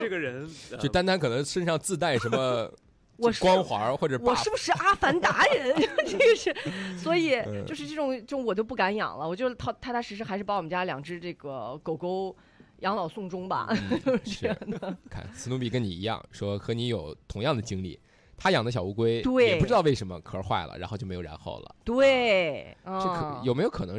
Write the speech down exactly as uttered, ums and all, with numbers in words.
这个人就丹丹可能身上自带什么我光环或者我是不是阿凡达人？这个是，所以就是这种这种我就不敢养了，我就踏踏踏实实还是把我们家两只这个狗狗养老送终吧。 嗯、是看斯努比跟你一样，说和你有同样的经历。他养的小乌龟，也不知道为什么壳坏了，然后就没有然后了。 对， 这可有没有可能